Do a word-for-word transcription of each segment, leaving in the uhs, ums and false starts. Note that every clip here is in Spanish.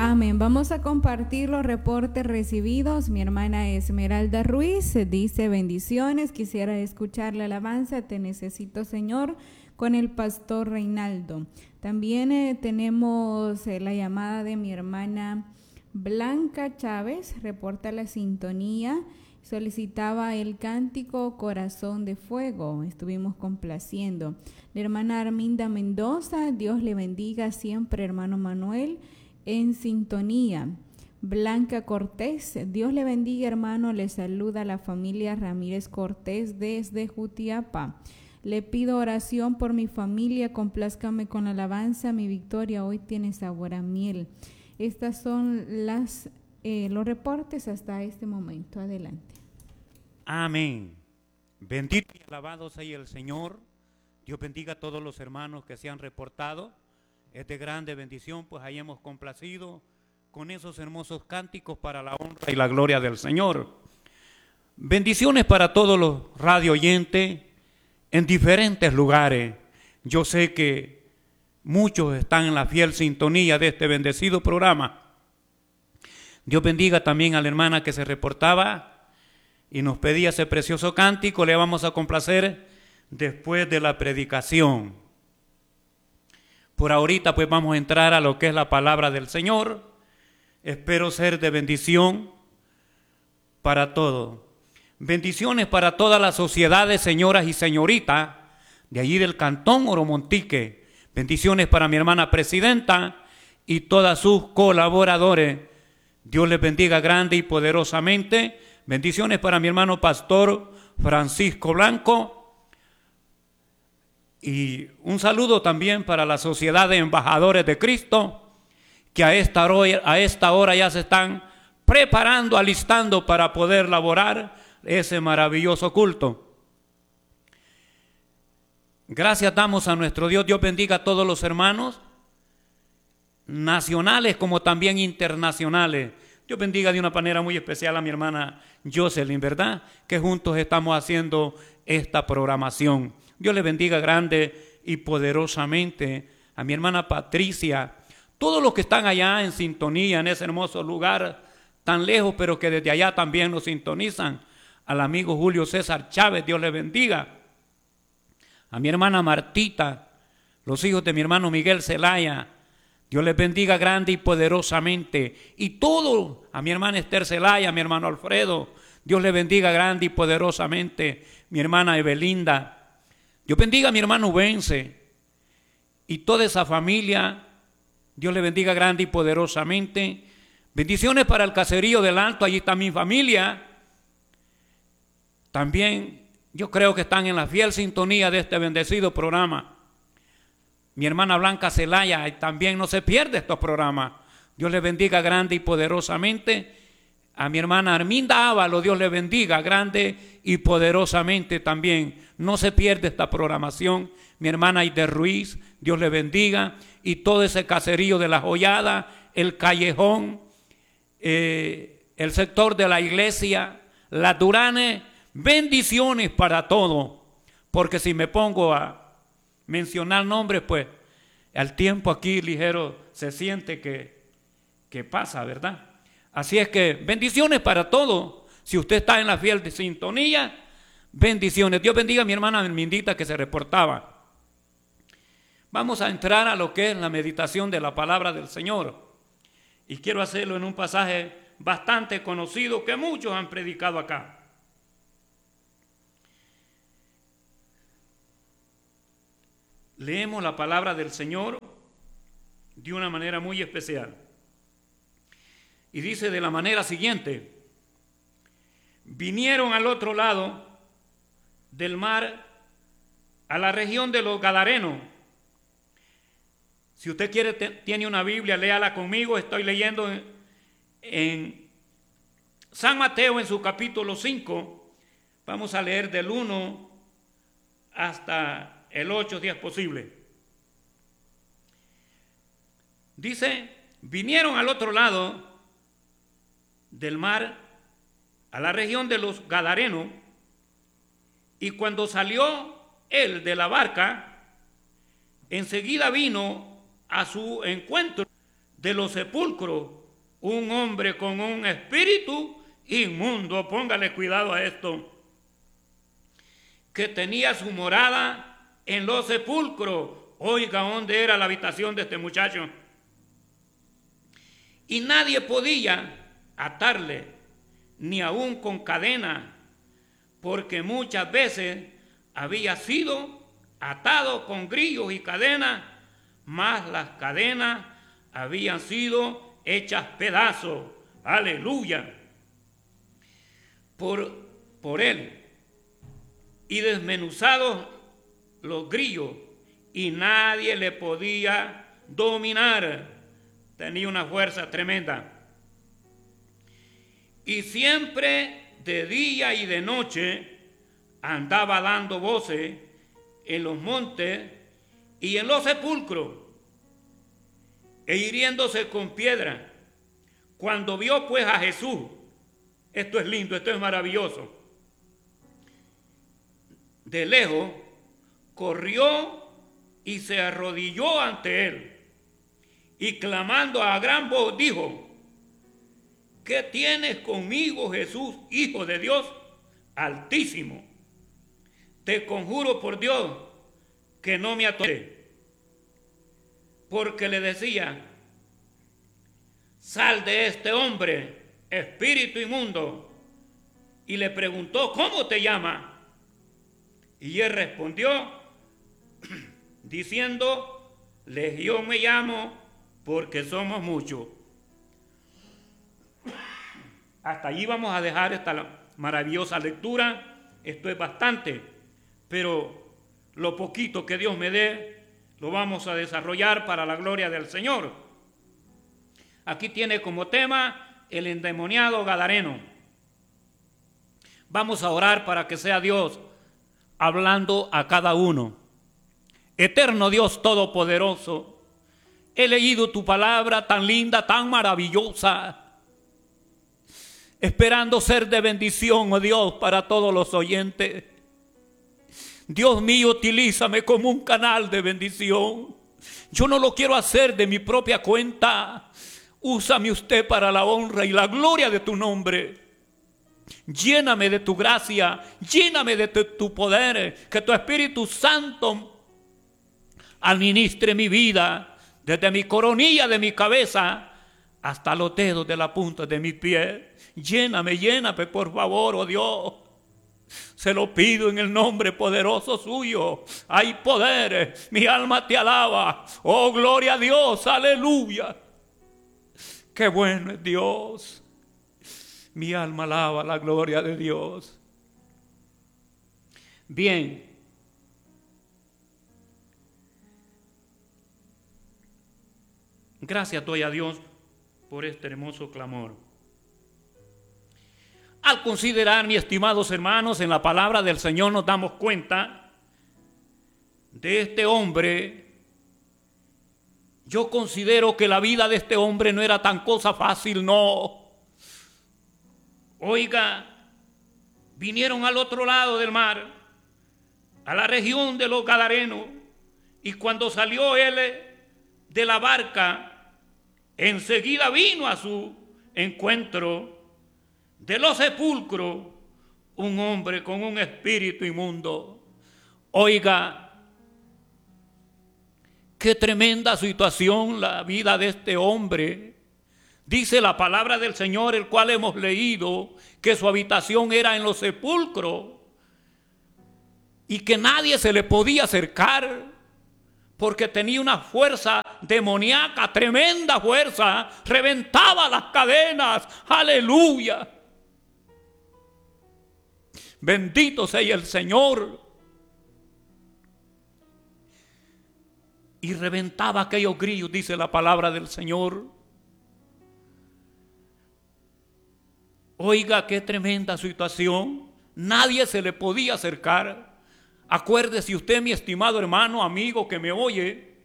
Amén. Vamos a compartir los reportes recibidos. Mi hermana Esmeralda Ruiz dice: bendiciones, quisiera escuchar la alabanza Te necesito, Señor, con el pastor Reinaldo. También eh, tenemos eh, la llamada de mi hermana Blanca Chávez, reporta la sintonía, solicitaba el cántico Corazón de Fuego, estuvimos complaciendo. La hermana Arminda Mendoza, Dios le bendiga siempre, hermano Manuel, en sintonía. Blanca Cortés, Dios le bendiga, hermano, le saluda la familia Ramírez Cortés desde Jutiapa. Le pido oración por mi familia, complázcame con la alabanza, mi victoria hoy tiene sabor a miel. Estas son las, eh, los reportes hasta este momento. Adelante. Amén. Bendito y alabado sea el Señor. Dios bendiga a todos los hermanos que se han reportado. Es de grande bendición, pues ahí hemos complacido con esos hermosos cánticos para la honra y la gloria del Señor. Bendiciones para todos los radio oyentes en diferentes lugares. Yo sé que muchos están en la fiel sintonía de este bendecido programa. Dios bendiga también a la hermana que se reportaba y nos pedía ese precioso cántico. Le vamos a complacer después de la predicación. Por ahorita pues vamos a entrar a lo que es la palabra del Señor. Espero ser de bendición para todos. Bendiciones para todas las sociedades, señoras y señoritas, de allí del Cantón Oromontique. Bendiciones para mi hermana presidenta y todas sus colaboradores. Dios les bendiga grande y poderosamente. Bendiciones para mi hermano pastor Francisco Blanco. Y un saludo también para la Sociedad de Embajadores de Cristo, que a esta hora, a esta hora ya se están preparando, alistando para poder laborar ese maravilloso culto. Gracias damos a nuestro Dios. Dios bendiga a todos los hermanos nacionales como también internacionales. Dios bendiga de una manera muy especial a mi hermana Jocelyn, ¿verdad? Que juntos estamos haciendo esta programación. Dios le bendiga grande y poderosamente a mi hermana Patricia, todos los que están allá en sintonía en ese hermoso lugar tan lejos, pero que desde allá también nos sintonizan. Al amigo Julio César Chávez, Dios le bendiga. A mi hermana Martita, los hijos de mi hermano Miguel Zelaya, Dios les bendiga grande y poderosamente. Y todo, a mi hermana Esther Zelaya, a mi hermano Alfredo, Dios le bendiga grande y poderosamente. Mi hermana Evelinda, Dios bendiga a mi hermano Vence y toda esa familia, Dios le bendiga grande y poderosamente. Bendiciones para el caserío del Alto, allí está mi familia. También yo creo que están en la fiel sintonía de este bendecido programa. Mi hermana Blanca Zelaya también no se pierde estos programas. Dios le bendiga grande y poderosamente. A mi hermana Arminda Ávalo, Dios le bendiga grande y poderosamente también. No se pierde esta programación. Mi hermana Aide Ruiz, Dios le bendiga. Y todo ese caserío de La Joyada, el Callejón, eh, el sector de la iglesia, Las Duranes. Bendiciones para todos, porque si me pongo a mencionar nombres, pues al tiempo aquí ligero se siente que, que pasa, ¿verdad? Así es que bendiciones para todos. Si usted está en la fiel de sintonía, bendiciones. Dios bendiga a mi hermana Mindita que se reportaba. Vamos a entrar a lo que es la meditación de la palabra del Señor. Y quiero hacerlo en un pasaje bastante conocido que muchos han predicado acá. Leemos la palabra del Señor de una manera muy especial. Y dice de la manera siguiente: vinieron al otro lado del mar, a la región de los Gadarenos. Si usted quiere, tiene una Biblia, léala conmigo. Estoy leyendo en, en San Mateo en su capítulo cinco. Vamos a leer del uno hasta el ocho, si es posible. Dice: vinieron al otro lado del mar, a la región de los Gadarenos, y cuando salió él de la barca, enseguida vino a su encuentro de los sepulcros un hombre con un espíritu inmundo, póngale cuidado a esto, que tenía su morada en los sepulcros. Oiga, ¿dónde era la habitación de este muchacho? Y nadie podía atarle, ni aun con cadena, porque muchas veces había sido atado con grillos y cadenas, mas las cadenas habían sido hechas pedazos. Aleluya. Por, por él. Y desmenuzados los grillos, y nadie le podía dominar. Tenía una fuerza tremenda. Y siempre de día y de noche andaba dando voces en los montes y en los sepulcros, e hiriéndose con piedra. Cuando vio pues a Jesús, esto es lindo, esto es maravilloso, de lejos, corrió y se arrodilló ante él, y clamando a gran voz dijo: ¿qué tienes conmigo, Jesús, Hijo de Dios Altísimo? Te conjuro por Dios que no me atores. Porque le decía: sal de este hombre, espíritu inmundo. Y le preguntó: ¿cómo te llamas? Y él respondió diciendo: Legión me llamo, porque somos muchos. Hasta allí vamos a dejar esta maravillosa lectura. Esto es bastante, pero lo poquito que Dios me dé lo vamos a desarrollar para la gloria del Señor. Aquí tiene como tema el endemoniado gadareno. Vamos a orar para que sea Dios hablando a cada uno. Eterno Dios Todopoderoso, he leído tu palabra tan linda, tan maravillosa, esperando ser de bendición, oh Dios, para todos los oyentes. Dios mío, utilízame como un canal de bendición. Yo no lo quiero hacer de mi propia cuenta. Úsame usted para la honra y la gloria de tu nombre. Lléname de tu gracia, lléname de tu, tu poder, que tu Espíritu Santo administre mi vida, desde mi coronilla de mi cabeza hasta los dedos de la punta de mi pie. Lléname, lléname, por favor, oh Dios. Se lo pido en el nombre poderoso suyo. Hay poder, mi alma te alaba. Oh, gloria a Dios, aleluya. Qué bueno es Dios. Mi alma alaba la gloria de Dios. Bien. Gracias doy a Dios por este hermoso clamor. Al considerar, mis estimados hermanos, en la palabra del Señor nos damos cuenta de este hombre. Yo considero que la vida de este hombre no era tan cosa fácil, no. Oiga, vinieron al otro lado del mar, a la región de los Gadarenos, y cuando salió él de la barca, enseguida vino a su encuentro de los sepulcros un hombre con un espíritu inmundo. Oiga, qué tremenda situación la vida de este hombre. Dice la palabra del Señor, el cual hemos leído, que su habitación era en los sepulcros y que nadie se le podía acercar porque tenía una fuerza demoníaca, tremenda fuerza, reventaba las cadenas. Aleluya. Bendito sea el Señor. Y reventaba aquellos grillos, dice la palabra del Señor. Oiga, qué tremenda situación. Nadie se le podía acercar. Acuérdese usted, mi estimado hermano, amigo que me oye,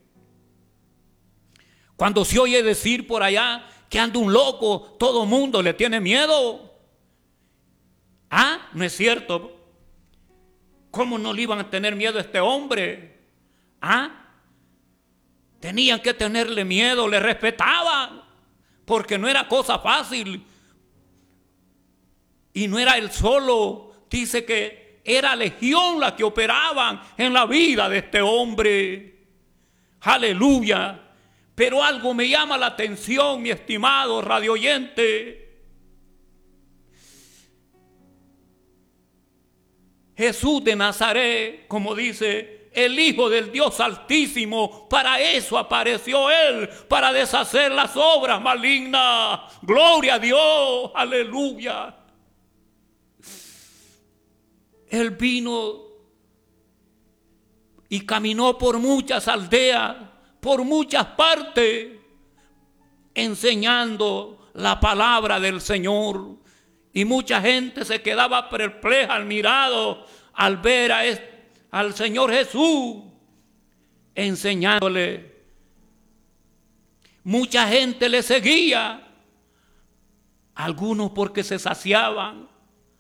cuando se oye decir por allá que anda un loco, todo mundo le tiene miedo. Ah, ¿no es cierto? ¿Cómo no le iban a tener miedo a este hombre? Ah, Tenían que tenerle miedo, le respetaban, porque no era cosa fácil. Y no era él solo, dice que era legión la que operaban en la vida de este hombre. Aleluya. Pero algo me llama la atención, mi estimado radio oyente. Jesús de Nazaret, como dice el Hijo del Dios Altísimo, para eso apareció Él, para deshacer las obras malignas. Gloria a Dios, aleluya. Él vino y caminó por muchas aldeas, por muchas partes, enseñando la palabra del Señor. Y mucha gente se quedaba perpleja, admirado al ver a este, al Señor Jesús enseñándole. Mucha gente le seguía, algunos porque se saciaban,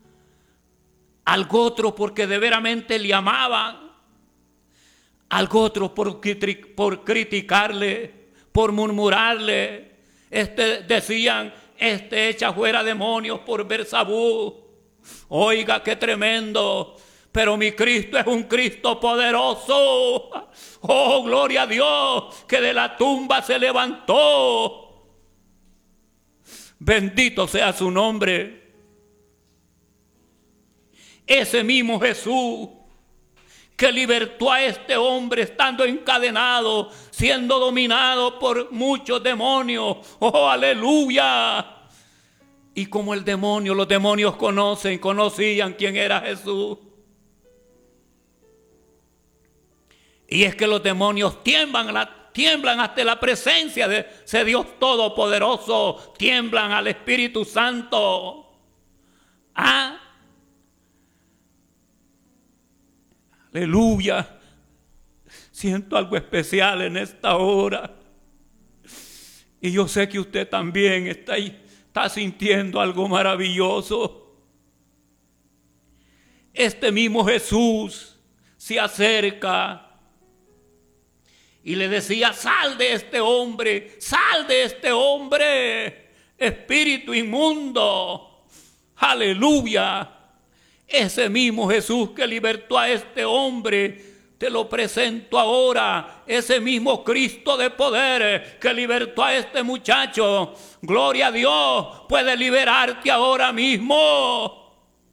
algo otro porque de veramente le amaban, algo otro por, por criticarle, por murmurarle. Este, decían, este echa fuera demonios por Beelzebú. Oiga, qué tremendo. Pero mi Cristo es un Cristo poderoso. Oh, gloria a Dios, que de la tumba se levantó. Bendito sea su nombre. Ese mismo Jesús que libertó a este hombre estando encadenado, siendo dominado por muchos demonios. Oh, aleluya. Y como el demonio, los demonios conocen, conocían quién era Jesús. Y es que los demonios tiemblan, la, tiemblan ante la presencia de ese Dios Todopoderoso, tiemblan al Espíritu Santo. Ah, aleluya. Siento algo especial en esta hora. Y yo sé que usted también está ahí, está sintiendo algo maravilloso. Este mismo Jesús se acerca y le decía, sal de este hombre, sal de este hombre, espíritu inmundo. Aleluya. Ese mismo Jesús que libertó a este hombre, te lo presento ahora. Ese mismo Cristo de poder que libertó a este muchacho, gloria a Dios, puede liberarte ahora mismo.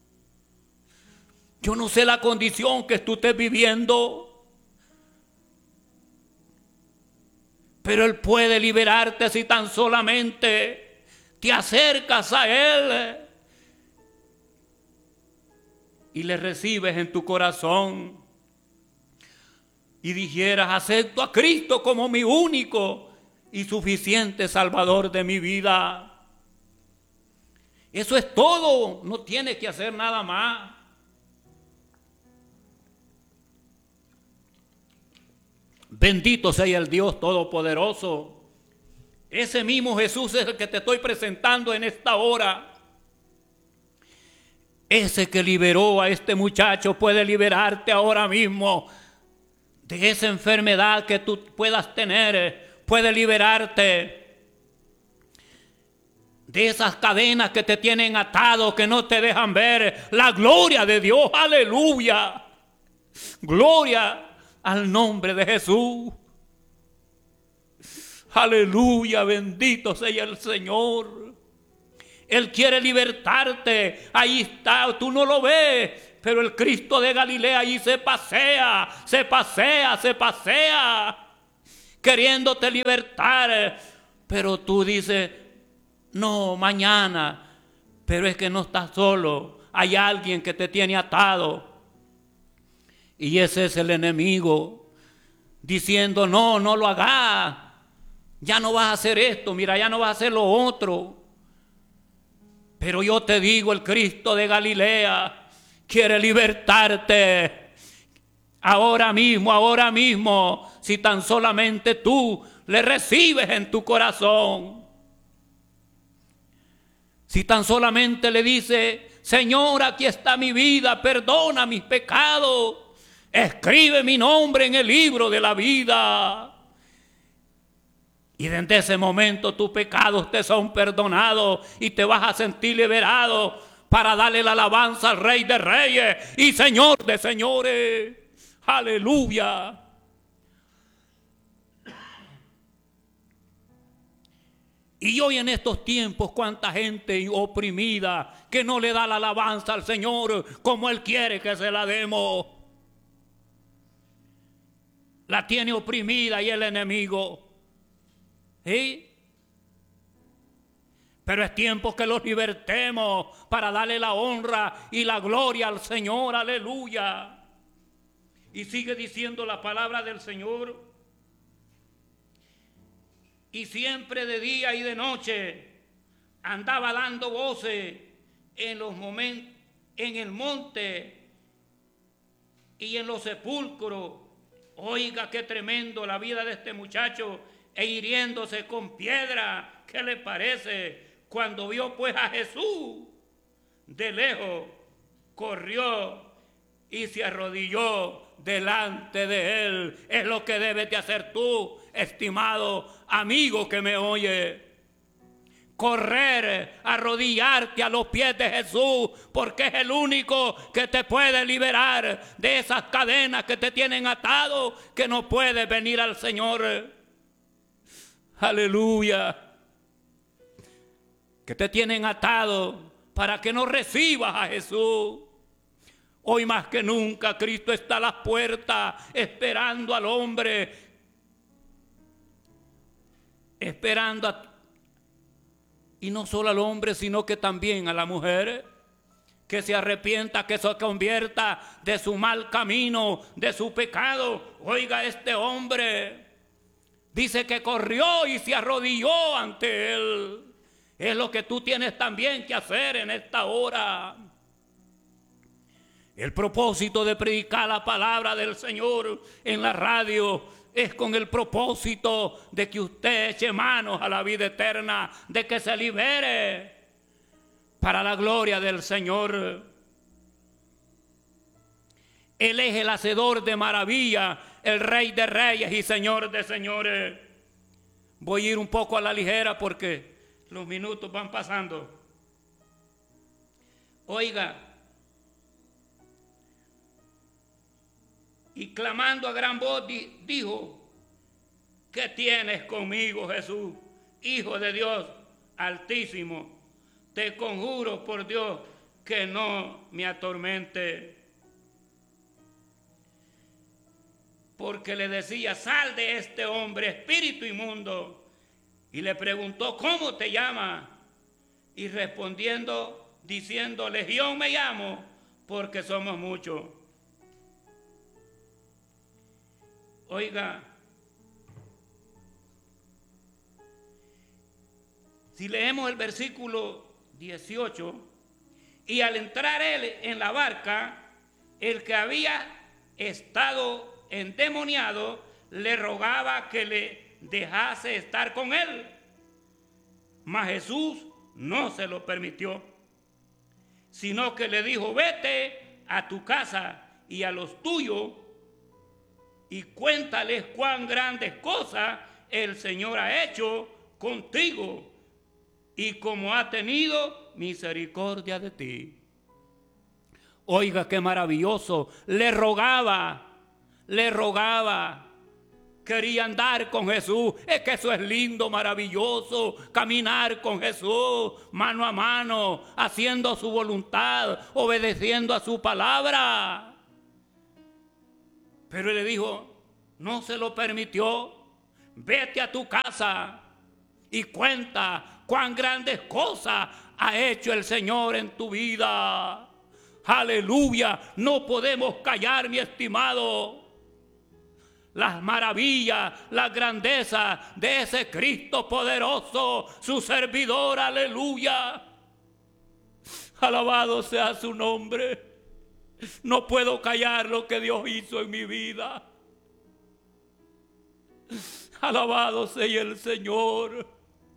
Yo no sé la condición que tú estés viviendo, pero Él puede liberarte si tan solamente te acercas a Él y le recibes en tu corazón y dijeras, acepto a Cristo como mi único y suficiente Salvador de mi vida. Eso es todo, no tienes que hacer nada más. Bendito sea el Dios Todopoderoso. Ese mismo Jesús es el que te estoy presentando en esta hora. Ese que liberó a este muchacho puede liberarte ahora mismo de esa enfermedad que tú puedas tener. Puede liberarte de esas cadenas que te tienen atado, que no te dejan ver la gloria de Dios. Aleluya. Gloria al nombre de Jesús. Aleluya, bendito sea el Señor. Él quiere libertarte. Ahí está, tú no lo ves, pero el Cristo de Galilea ahí se pasea, se pasea, se pasea, queriéndote libertar. Pero tú dices, no, mañana. Pero es que no estás solo. Hay alguien que te tiene atado. Y ese es el enemigo, diciendo, no, no lo hagas, ya no vas a hacer esto, mira, ya no vas a hacer lo otro. Pero yo te digo, el Cristo de Galilea quiere libertarte ahora mismo, ahora mismo, si tan solamente tú le recibes en tu corazón. Si tan solamente le dices, Señor, aquí está mi vida, perdona mis pecados. Escribe mi nombre en el libro de la vida. Y desde ese momento tus pecados te son perdonados y te vas a sentir liberado para darle la alabanza al Rey de Reyes y Señor de Señores. Aleluya. Y hoy en estos tiempos, cuánta gente oprimida que no le da la alabanza al Señor como Él quiere que se la demos. La tiene oprimida y el enemigo. ¿Sí? Pero es tiempo que los libertemos para darle la honra y la gloria al Señor. Aleluya. Y sigue diciendo la palabra del Señor. Y siempre de día y de noche andaba dando voces en los momentos, en el monte y en los sepulcros. Oiga qué tremendo la vida de este muchacho, e hiriéndose con piedra. ¿Qué le parece? Cuando vio pues a Jesús de lejos, corrió y se arrodilló delante de él. Es lo que debes de hacer tú, estimado amigo que me oye. Correr, arrodillarte a los pies de Jesús, porque es el único que te puede liberar de esas cadenas que te tienen atado, que no puedes venir al Señor. Aleluya. Que te tienen atado para que no recibas a Jesús. Hoy más que nunca Cristo está a las puertas esperando al hombre, esperando a, y no solo al hombre, sino que también a la mujer, que se arrepienta, que se convierta de su mal camino, de su pecado. Oiga, este hombre dice que corrió y se arrodilló ante él. Es lo que tú tienes también que hacer en esta hora. El propósito de predicar la palabra del Señor en la radio es con el propósito de que usted eche manos a la vida eterna, de que se libere para la gloria del Señor. Él es el hacedor de maravilla, el Rey de Reyes y Señor de Señores. Voy a ir un poco a la ligera porque los minutos van pasando. Oiga, y clamando a gran voz di, dijo: ¿qué tienes conmigo, Jesús, Hijo de Dios Altísimo? Te conjuro por Dios que no me atormente. Porque le decía: sal de este hombre, espíritu inmundo. Y le preguntó: ¿cómo te llamas? Y respondiendo, diciendo: Legión me llamo, porque somos muchos. Oiga, si leemos el versículo dieciocho, y al entrar él en la barca, el que había estado endemoniado le rogaba que le dejase estar con él, mas Jesús no se lo permitió, sino que le dijo: vete a tu casa y a los tuyos y cuéntales cuán grandes cosas el Señor ha hecho contigo y cómo ha tenido misericordia de ti. Oiga, qué maravilloso. Le rogaba, le rogaba. Quería andar con Jesús. Es que eso es lindo, maravilloso. Caminar con Jesús, mano a mano, haciendo su voluntad, obedeciendo a su palabra. Pero él le dijo, no se lo permitió. Vete a tu casa y cuenta cuán grandes cosas ha hecho el Señor en tu vida. Aleluya. No podemos callar, mi estimado, las maravillas, las grandezas de ese Cristo poderoso, su servidor. Aleluya. Alabado sea su nombre. No puedo callar lo que Dios hizo en mi vida. Alabado sea el Señor.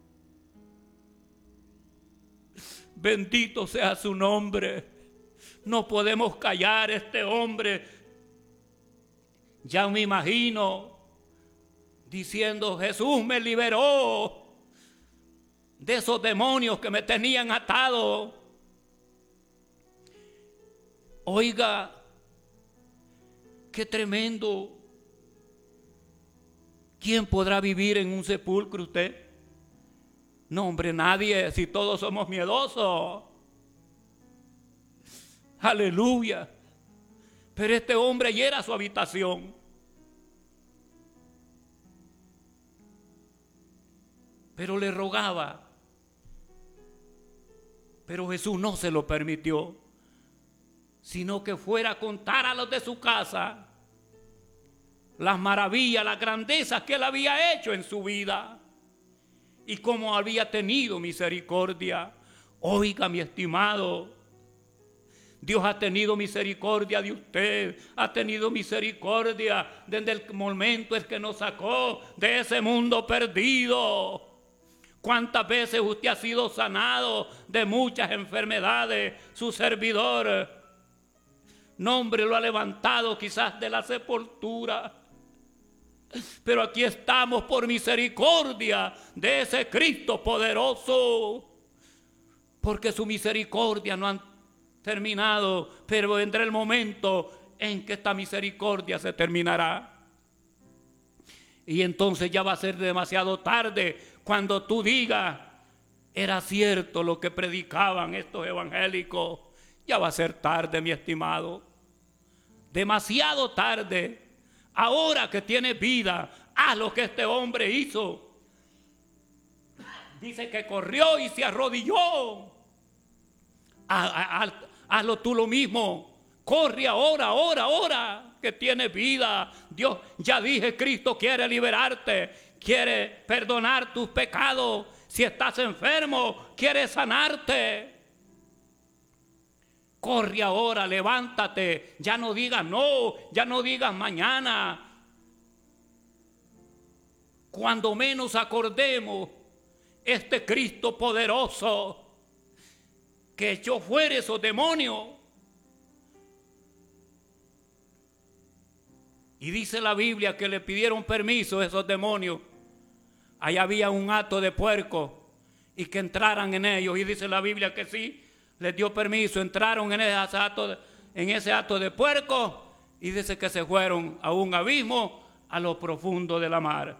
Bendito sea su nombre. No podemos callar este hombre. Ya me imagino diciendo: Jesús me liberó de esos demonios que me tenían atado. Oiga, qué tremendo. ¿Quién podrá vivir en un sepulcro usted? No, hombre, nadie, si todos somos miedosos. Aleluya. Pero este hombre ya era su habitación. Pero le rogaba. Pero Jesús no se lo permitió, sino que fuera a contar a los de su casa las maravillas, las grandezas que él había hecho en su vida y cómo había tenido misericordia. Oiga, mi estimado, Dios ha tenido misericordia de usted, ha tenido misericordia desde el momento en que nos sacó de ese mundo perdido. ¿Cuántas veces usted ha sido sanado de muchas enfermedades? Su servidor, nombre, lo ha levantado quizás de la sepultura. Pero aquí estamos por misericordia de ese Cristo poderoso, porque su misericordia no ha terminado, pero vendrá el momento en que esta misericordia se terminará. Y entonces ya va a ser demasiado tarde cuando tú digas: era cierto lo que predicaban estos evangélicos. Ya va a ser tarde, mi estimado, demasiado tarde. Ahora que tienes vida, haz lo que este hombre hizo. Dice que corrió y se arrodilló. Haz, haz, hazlo tú lo mismo. Corre ahora, ahora, ahora que tienes vida. Dios, ya dije, Cristo quiere liberarte, quiere perdonar tus pecados. Si estás enfermo, quiere sanarte. Corre ahora, levántate, ya no digas no, ya no digas mañana. Cuando menos acordemos, este Cristo poderoso que echó fuera esos demonios. Y dice la Biblia que le pidieron permiso a esos demonios. Allá había un hato de puerco y que entraran en ellos. Y dice la Biblia que sí, les dio permiso, entraron en ese hato, en ese hato de puerco, y dice que se fueron a un abismo a lo profundo de la mar.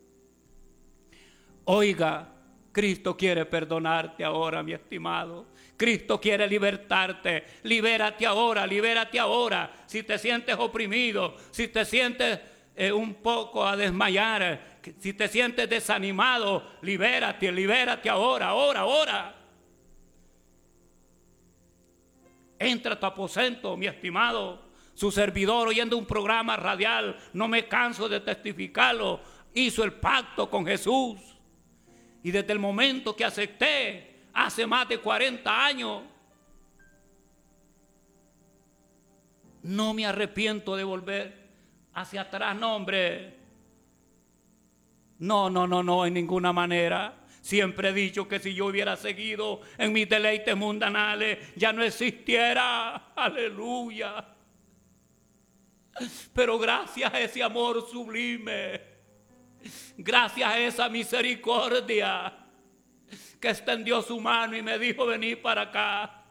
Oiga, Cristo quiere perdonarte ahora, mi estimado. Cristo quiere libertarte. Libérate ahora, libérate ahora. Si te sientes oprimido, si te sientes eh, un poco a desmayar, si te sientes desanimado, libérate, libérate ahora, ahora, ahora. Entra a tu aposento, mi estimado. Su servidor, oyendo un programa radial, no me canso de testificarlo, hizo el pacto con Jesús. Y desde el momento que acepté, hace más de cuarenta años, no me arrepiento de volver hacia atrás, no, hombre. No, no, no, no, en ninguna manera. Siempre he dicho que si yo hubiera seguido en mis deleites mundanales, ya no existiera. Aleluya. Pero gracias a ese amor sublime, gracias a esa misericordia que extendió su mano y me dijo: vení para acá.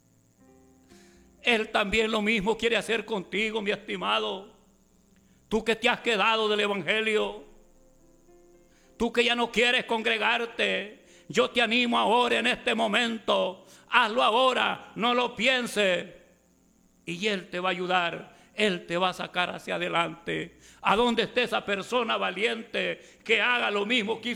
Él también lo mismo quiere hacer contigo, mi estimado. Tú que te has quedado del evangelio, tú que ya no quieres congregarte, yo te animo ahora en este momento. Hazlo ahora, no lo pienses. Y Él te va a ayudar, Él te va a sacar hacia adelante. A donde esté esa persona valiente que haga lo mismo que